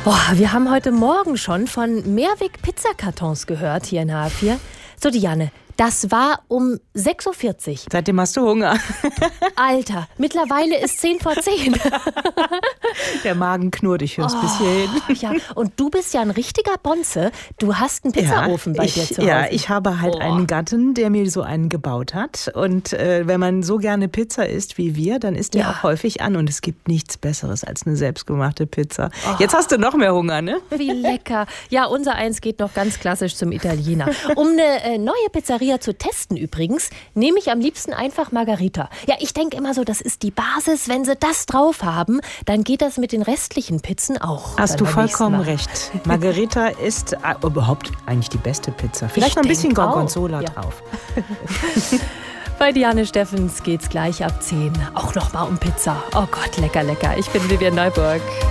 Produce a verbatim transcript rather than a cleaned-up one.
Oh, wir haben heute Morgen schon von Mehrweg-Pizzakartons gehört hier in H R vier. So, Diane, das war um sechs Uhr vierzig. Seitdem hast du Hunger. Alter, mittlerweile ist zehn vor zehn. Der Magen knurrt, ich höre es Oh, bis hierhin. ja. Und du bist ja ein richtiger Bonze. Du hast einen Pizzaofen ja, bei ich, dir zu Hause. Ja, ich habe halt oh. einen Gatten, der mir so einen gebaut hat. Und äh, wenn man so gerne Pizza isst wie wir, dann isst der Ja. auch häufig an. Und es gibt nichts Besseres als eine selbstgemachte Pizza. Oh. Jetzt hast du noch mehr Hunger, ne? Wie lecker. Ja, unser Eins geht noch ganz klassisch zum Italiener. Um eine äh, neue Pizzeria zu testen übrigens, nehme ich am liebsten einfach Margarita. Ja, ich denke immer so, das ist die Basis. Wenn sie das drauf haben, dann geht das mit den restlichen Pizzen auch. Hast du Dann beim nächsten vollkommen Mal. recht. Margarita ist äh, überhaupt eigentlich die beste Pizza. Vielleicht Ich noch ein bisschen denk auch, Gorgonzola ja. drauf. Bei Diane Steffens geht's gleich ab zehn. Auch noch mal um Pizza. Oh Gott, lecker, lecker. Ich bin Vivian Neuburg.